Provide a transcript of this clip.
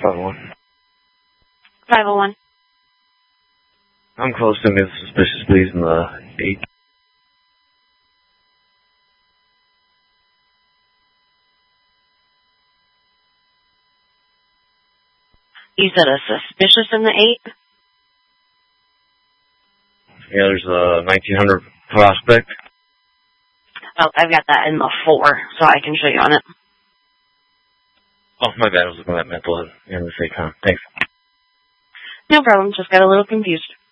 501. 501. I'm close to Miss Suspicious, please, in the 8. You said a suspicious in the 8? Yeah, there's a 1900 Prospect. Oh, I've got that in the 4, so I can show you on it. Oh, my bad. I was looking at mental in the same time. Thanks. No problem. Just got a little confused.